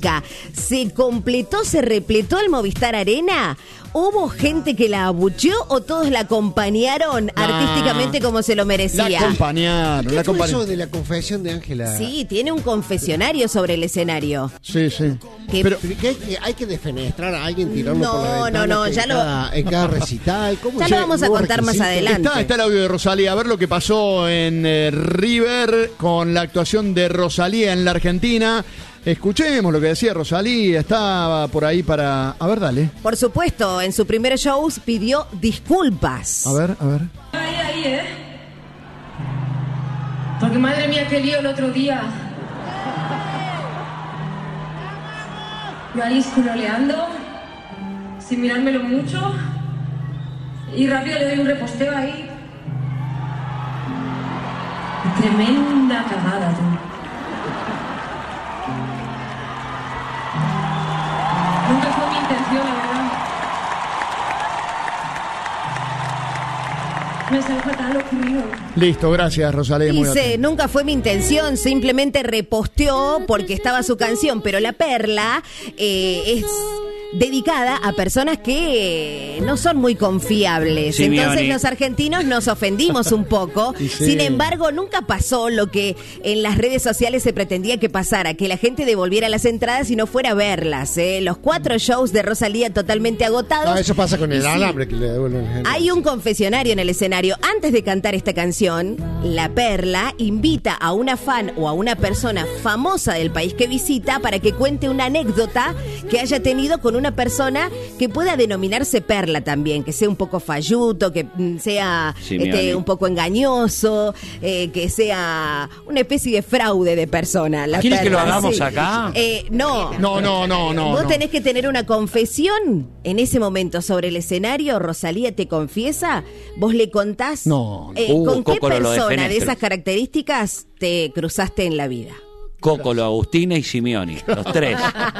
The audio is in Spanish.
música se completó, se repletó el Movistar Arena, ¿hubo gente que la abucheó o todos la acompañaron artísticamente como se lo merecía? La acompañaron. ¿Qué fue eso de la confesión de Ángela? Sí, tiene un confesionario sobre el escenario. Sí. Pero hay que defenestrar a alguien tirarlo por la ventana. No, en cada recital. ¿Cómo ya lo vamos a contar más adelante. Está el audio de Rosalía. A ver lo que pasó en River con la actuación de Rosalía en la Argentina. Escuchemos lo que decía Rosalía. Estaba por ahí para... A ver, dale. Por supuesto, en su primer show pidió disculpas. A ver. Ahí, Porque madre mía, qué lío el otro día. Yo ahí escuroleando, sin mirármelo mucho, y rápido le doy un reposteo ahí. Tremenda cagada, tú. Nunca fue mi intención, la verdad. Me salió fatal lo ocurrido. Listo, gracias Rosalía. Dice, nunca fue mi intención, simplemente reposteó porque estaba su canción, pero La Perla es dedicada a personas que no son muy confiables. Simeone. Entonces los argentinos nos ofendimos un poco. Sí. Sin embargo, nunca pasó lo que en las redes sociales se pretendía que pasara, que la gente devolviera las entradas y no fuera a verlas. Los 4 shows de Rosalía totalmente agotados. No, eso pasa con el alambre que le devuelven la gente. Hay un confesionario en el escenario. Antes de cantar esta canción, La Perla invita a una fan o a una persona famosa del país que visita para que cuente una anécdota que haya tenido con una persona que pueda denominarse Perla también, que sea un poco falluto, que sea un poco engañoso, que sea una especie de fraude de persona. ¿Quieres que lo hagamos acá? No. Vos tenés que tener una confesión en ese momento sobre el escenario. Rosalía te confiesa, vos le contás con qué persona de esas características te cruzaste en la vida. Cócolo, Agustina y Simeone, los 3.